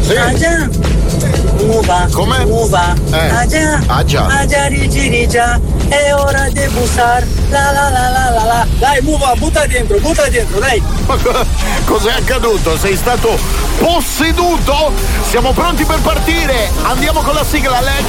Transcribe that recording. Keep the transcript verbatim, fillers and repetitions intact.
Sì. Ah già. Uva. Com'è? Uva. Eh. Ah già. Ah già. Ah già, rigiri già. È ora di bussare. La la la la la la. Dai, Uva, butta dentro, butta dentro, dai. Ma cos'è accaduto? Sei stato posseduto? Siamo pronti per partire. Andiamo con la sigla. Let's